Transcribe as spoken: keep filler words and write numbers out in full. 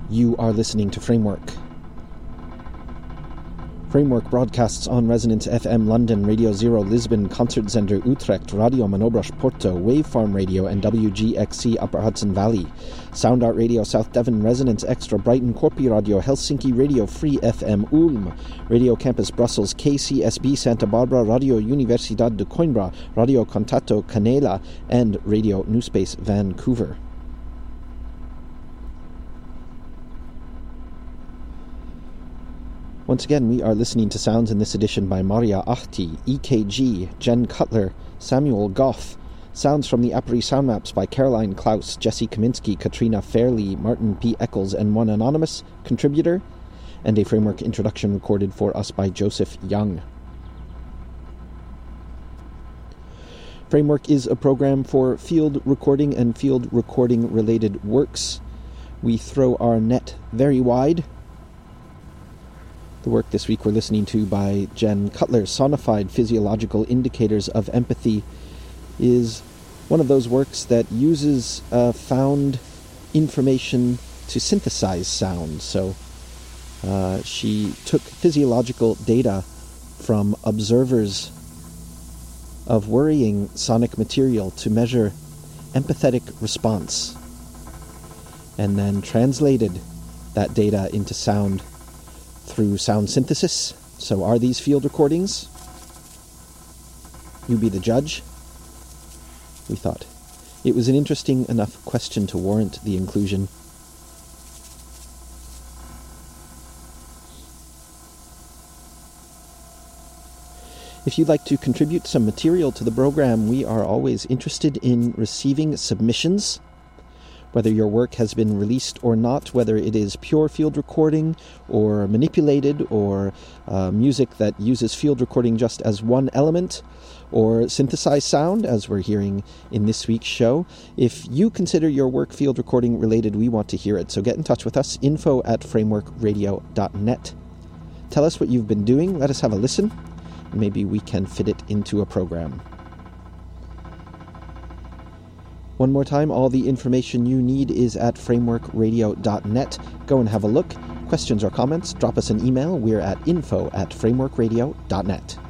You are listening to Framework. Framework broadcasts on Resonance F M London, Radio Zero Lisbon, Concertzender Utrecht, Radio Manobras Porto, Waveform Radio and W G X C Upper Hudson Valley, Sound Art Radio South Devon, Resonance Extra Brighton, Corpi Radio, Helsinki Radio Free F M Ulm, Radio Campus Brussels, K C S B Santa Barbara, Radio Universidad de Coimbra, Radio Contato Canela and Radio New Space Vancouver. Once again, we are listening to sounds in this edition by Maria Ahti, E K G, Jen Cutler, Samuel Goff, sounds from the Apri Sound Maps by Caroline Klaus, Jesse Kaminsky, Katrina Fairley, Martin P. Eccles, and one anonymous contributor, and a Framework introduction recorded for us by Joseph Young. Framework is a program for field recording and field recording related works. We throw our net very wide. The work this week we're listening to by Jen Cutler, Sonified Physiological Indicators of Empathy, is one of those works that uses uh, found information to synthesize sound. So uh, she took physiological data from observers of worrying sonic material to measure empathetic response, and then translated that data into sound through sound synthesis. So are these field recordings? You be the judge. We thought it was an interesting enough question to warrant the inclusion. If you'd like to contribute some material to the program, we are always interested in receiving submissions. Whether your work has been released or not, whether it is pure field recording or manipulated, or uh, music that uses field recording just as one element, or synthesized sound, as we're hearing in this week's show. If you consider your work field recording related, we want to hear it. So get in touch with us, info at framework radio dot net. Tell us what you've been doing, let us have a listen, and maybe we can fit it into a program. One more time, all the information you need is at framework radio dot net. Go and have a look. Questions or comments, drop us an email. We're at info at framework radio dot net.